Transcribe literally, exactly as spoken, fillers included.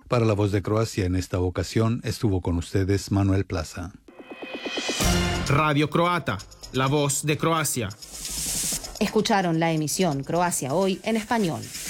Para La Voz de Croacia, en esta ocasión estuvo con ustedes Manuel Plaza. Radio Croata, la voz de Croacia. Escucharon la emisión Croacia Hoy en español.